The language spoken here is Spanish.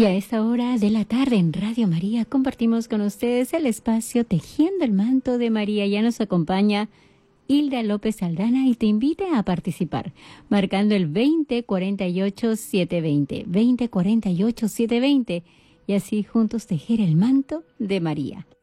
Y a esta hora de la tarde en Radio María compartimos con ustedes el espacio Tejiendo el Manto de María. Ya nos acompaña Hilda López Aldana y te invita a participar, marcando el 2048-720, 2048-720, y así juntos tejer el manto de María.